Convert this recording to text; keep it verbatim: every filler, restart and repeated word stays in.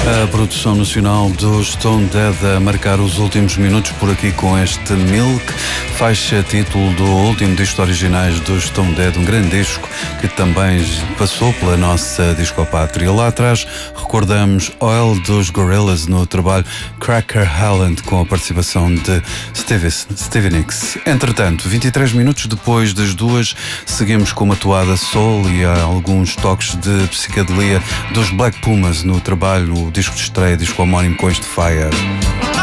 A produção nacional dos Stone Dead a marcar os últimos minutos por aqui com este Milk, faixa título do último disco originais dos Stone Dead, um grande disco que também passou pela nossa discopátria. Lá atrás recordamos Oil dos Gorillaz no trabalho Cracker Island com a participação de Stevie, Stevie Nicks. Entretanto, vinte e três minutos depois das duas, seguimos com uma toada soul e alguns toques de psicadelia dos Black Pumas no trabalho, o disco de estreia, disco homónimo com este Fire.